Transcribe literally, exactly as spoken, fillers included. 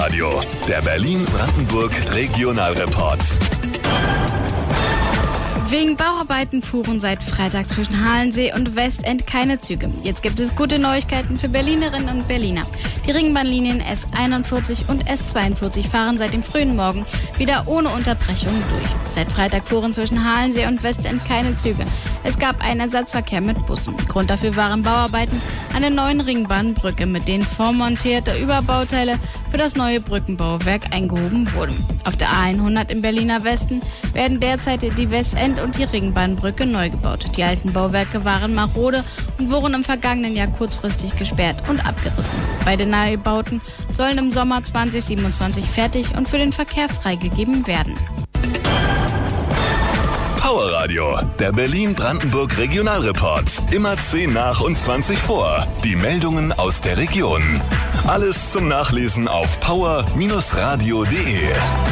Powerradio, der Berlin-Brandenburg Regionalreport. Wegen Bauarbeiten fuhren seit Freitag zwischen Halensee und Westend keine Züge. Jetzt gibt es gute Neuigkeiten für Berlinerinnen und Berliner. Die Ringbahnlinien S einundvierzig und S zweiundvierzig fahren seit dem frühen Morgen wieder ohne Unterbrechung durch. Seit Freitag fuhren zwischen Halensee und Westend keine Züge. Es gab einen Ersatzverkehr mit Bussen. Grund dafür waren Bauarbeiten an der neuen Ringbahnbrücke, mit denen vormontierte Überbauteile für das neue Brückenbauwerk eingehoben wurden. Auf der A hundert im Berliner Westen werden derzeit die Westend und die Ringbahnbrücke neu gebaut. Die alten Bauwerke waren marode und wurden im vergangenen Jahr kurzfristig gesperrt und abgerissen. Beide Neubauten sollen im Sommer zwanzig siebenundzwanzig fertig und für den Verkehr freigegeben werden. Powerradio, der Berlin-Brandenburg Regionalreport. Immer zehn nach und zwanzig vor. Die Meldungen aus der Region. Alles zum Nachlesen auf power Bindestrich radio punkt de.